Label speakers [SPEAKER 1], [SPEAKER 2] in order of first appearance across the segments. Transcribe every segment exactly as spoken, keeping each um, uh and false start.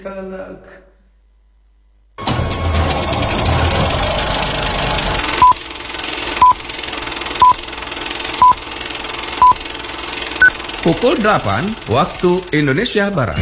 [SPEAKER 1] Pukul delapan waktu Indonesia Barat.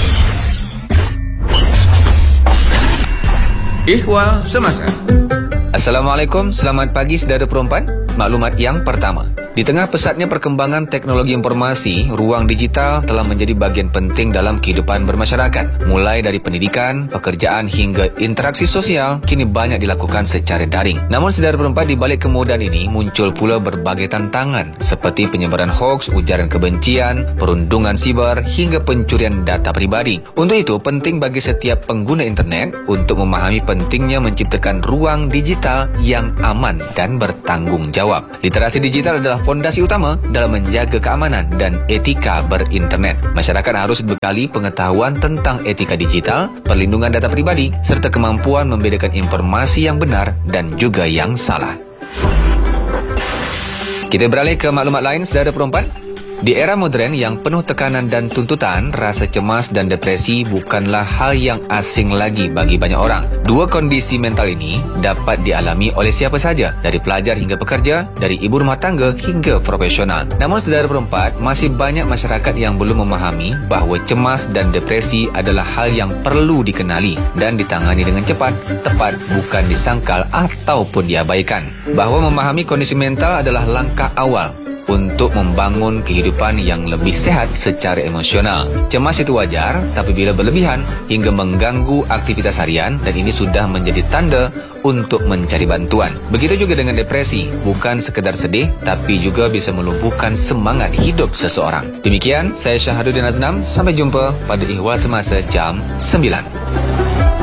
[SPEAKER 1] Ihwal Semasa.
[SPEAKER 2] Assalamualaikum, selamat pagi saudara perempuan. Maklumat yang pertama. Di tengah pesatnya perkembangan teknologi informasi, ruang digital telah menjadi bagian penting dalam kehidupan bermasyarakat. Mulai dari pendidikan, pekerjaan hingga interaksi sosial kini banyak dilakukan secara daring. Namun saudara perempuan, di balik kemudahan ini muncul pula berbagai tantangan seperti penyebaran hoaks, ujaran kebencian, perundungan siber hingga pencurian data pribadi. Untuk itu, penting bagi setiap pengguna internet untuk memahami pentingnya menciptakan ruang digital yang aman dan bertanggung jawab. Literasi digital adalah fondasi utama dalam menjaga keamanan dan etika berinternet. Masyarakat harus dibekali pengetahuan tentang etika digital, perlindungan data pribadi, serta kemampuan membedakan informasi yang benar dan juga yang salah. Kita beralih ke maklumat lain, saudara perempuan. Di era moden yang penuh tekanan dan tuntutan, rasa cemas dan depresi bukanlah hal yang asing lagi bagi banyak orang. Dua kondisi mental ini dapat dialami oleh siapa saja, dari pelajar hingga pekerja, dari ibu rumah tangga hingga profesional. Namun saudara perempuan, masih banyak masyarakat yang belum memahami bahawa cemas dan depresi adalah hal yang perlu dikenali dan ditangani dengan cepat, tepat, bukan disangkal ataupun diabaikan. Bahawa memahami kondisi mental adalah langkah awal untuk membangun kehidupan yang lebih sehat secara emosional. Cemas itu wajar, tapi bila berlebihan hingga mengganggu aktivitas harian, dan ini sudah menjadi tanda untuk mencari bantuan. Begitu juga dengan depresi, bukan sekedar sedih, tapi juga bisa melumpuhkan semangat hidup seseorang. Demikian, saya Syahaduddin Aznam. Sampai jumpa pada Ihwal Semasa jam sembilan.